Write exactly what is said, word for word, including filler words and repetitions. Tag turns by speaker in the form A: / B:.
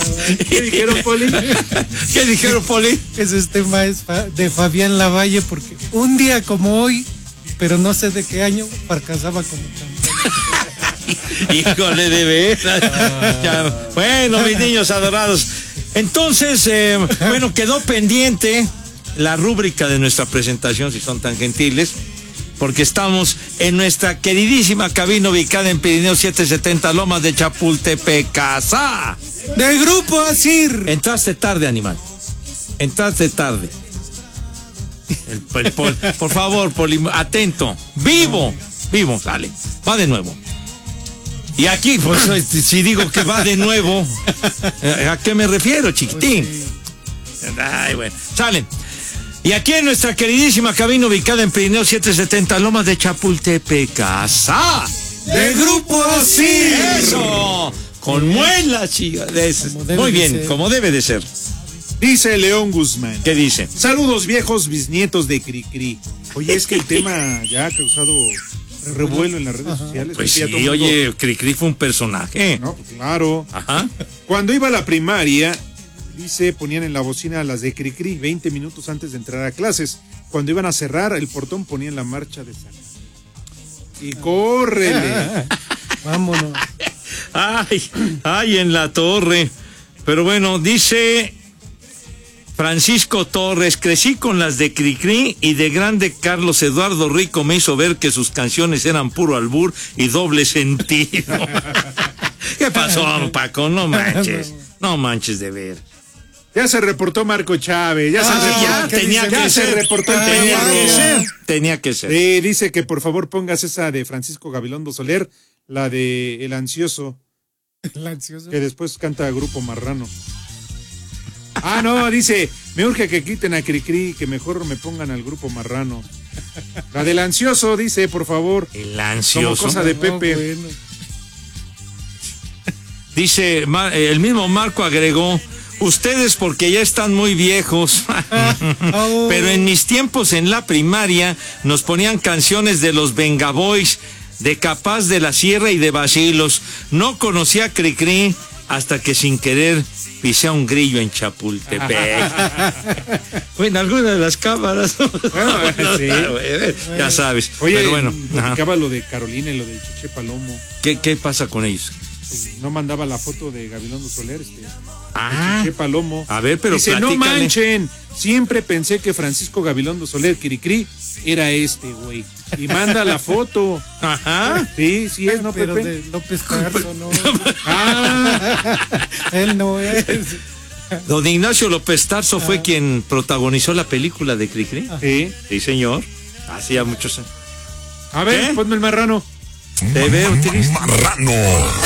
A: ¿Qué dijeron, Poli?
B: ¿Qué dijeron, Poli?
C: Ese tema es de Fabián Lavalle, porque un día como hoy, pero no sé de qué año, fracasaba como cantante.
B: Híjole, de veras. Ah. Ya, bueno, mis niños adorados. Entonces, eh, bueno, quedó pendiente la rúbrica de nuestra presentación, si son tan gentiles, porque estamos en nuestra queridísima cabina ubicada en Pirineo setecientos setenta Lomas de Chapultepec, casa
C: del Grupo Asir.
B: Entraste tarde, animal. Entraste tarde. El, el, por, por favor, Poli, atento. Vivo, vivo, sale. Va de nuevo. Y aquí, pues, si digo que va de nuevo, ¿a qué me refiero, chiquitín? Ay, bueno, salen. Y aquí en nuestra queridísima cabina ubicada en Pirineo setecientos setenta Lomas de Chapultepec, casa
C: del Grupo Asir.
B: Eso, con muelas, chica. Muy bien, ser. Como debe de ser.
A: Dice León Guzmán.
B: ¿Qué dice?
A: Saludos, viejos bisnietos de Cricri. Oye, es que el tema ya ha causado revuelo en las redes Ajá. sociales.
B: Pues sí, mundo... oye, Cricri fue un personaje.
A: No, pues claro.
B: Ajá.
A: Cuando iba a la primaria, dice, ponían en la bocina las de Cricri veinte minutos antes de entrar a clases. Cuando iban a cerrar el portón, ponían la marcha de San. Y córrele.
C: Ah, vámonos.
B: Ay, ay, en la torre. Pero bueno, dice Francisco Torres, crecí con las de Cricri y de grande Carlos Eduardo Rico me hizo ver que sus canciones eran puro albur y doble sentido. ¿Qué pasó, Paco? No manches, no manches de ver.
A: Ya se reportó Marco Chávez, ya,
B: ah,
A: se, reportó,
B: ya tenía
A: dice?
B: que
A: ya
B: ser.
A: se reportó el
B: tenía
A: perro.
B: que ser. Tenía que ser.
A: Sí, dice que por favor pongas esa de Francisco Gabilondo Soler, la de El Ansioso.
C: El Ansioso.
A: Que después canta Grupo Marrano. Ah, no, dice, me urge que quiten a Cricri, que mejor me pongan al Grupo Marrano. La del Ansioso, dice, por favor.
B: El Ansioso.
A: Como cosa de Pepe.
C: No, bueno.
B: Dice, el mismo Marco agregó, ustedes porque ya están muy viejos,
C: oh.
B: pero en mis tiempos en la primaria nos ponían canciones de los Venga Boys, de Capaz de la Sierra y de Bacilos. No conocía a Cricri hasta que sin querer pisé a un grillo en Chapultepec. Bueno, alguna de las cámaras. Bueno, sí. Ya sabes.
A: Oye,
B: pero bueno,
A: platicaba lo de Carolina y lo de Cheche Palomo.
B: ¿Qué, qué pasa con ellos?
A: No mandaba la foto de Gabilondo Soler, este,
B: ah,
A: Cheche Palomo.
B: A ver, pero
A: dice,
B: platícale.
A: No manchen, siempre pensé que Francisco Gabilondo Soler Cricri era este, güey. Y manda la foto.
B: Ajá.
A: Sí, sí es, ¿no,
C: pero
A: Pepe?
C: de López Tarso, no. Ah, él no es.
B: Don Ignacio López Tarso ah. fue quien protagonizó la película de Cricri.
A: Sí.
B: Sí, señor. Hacía muchos años.
A: A ver, ¿qué? Ponme el marrano.
B: Te veo,
D: Marrano.